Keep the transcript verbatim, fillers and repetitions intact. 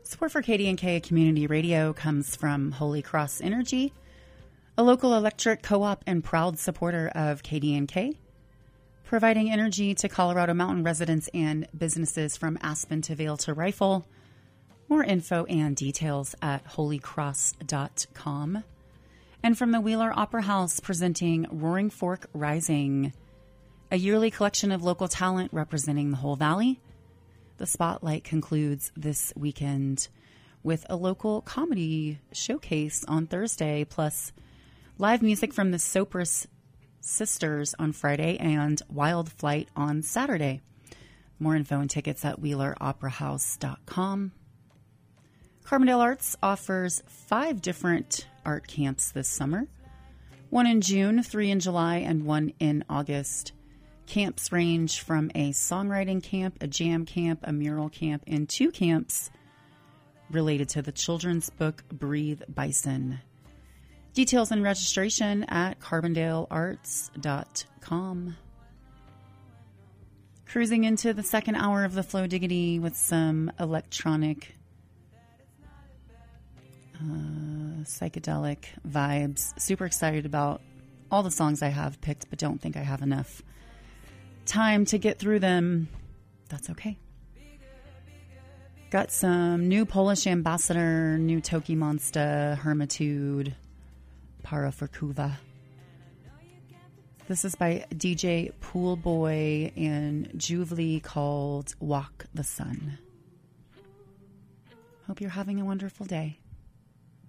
Support for K D N K Community Radio comes from Holy Cross Energy, a local electric co-op and proud supporter of K D N K, providing energy to Colorado Mountain residents and businesses from Aspen to Vail to Rifle. More info and details at holy cross dot com. And from the Wheeler Opera House, presenting Roaring Fork Rising, a yearly collection of local talent representing the whole valley. The spotlight concludes this weekend with a local comedy showcase on Thursday, plus live music from the Sopris Sisters on Friday and Wild Flight on Saturday. More info and tickets at wheeler opera house dot com. Carbondale Arts offers five different art camps this summer. One in June, three in July, and one in August. Camps range from a songwriting camp, a jam camp, a mural camp, and two camps related to the children's book Breathe Bison. Details and registration at carbondale arts dot com. Cruising into the second hour of the Flow Diggity with some electronic, uh, psychedelic vibes. Super excited about all the songs I have picked, but don't think I have enough time to get through them. That's okay. Got some new Polish Ambassador, new Toki Monster, Hermitude, Para Furkuva. This is by D J Poolboy and Juvely, called Walk the Sun. Hope you're having a wonderful day.